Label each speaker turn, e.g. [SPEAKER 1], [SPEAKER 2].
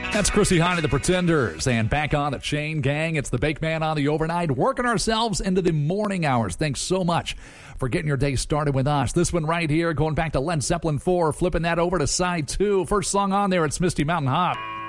[SPEAKER 1] That's Chrissy Hine of the Pretenders. And back on the Chain Gang, it's the Bake Man on the overnight, working ourselves into the morning hours. Thanks so much for getting your day started with us. This one right here, going back to Led Zeppelin 4, flipping that over to side 2. First song on there, it's Misty Mountain Hop.